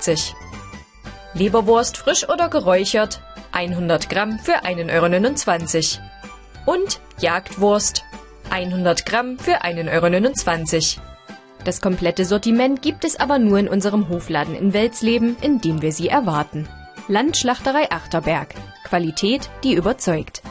Euro. Leberwurst frisch oder geräuchert, 100 Gramm für 1,29 Euro. Und Jagdwurst, 100 Gramm für 1,29 Euro. Das komplette Sortiment gibt es aber nur in unserem Hofladen in Welsleben, in dem wir Sie erwarten. Landschlachterei Achterberg. Qualität, die überzeugt.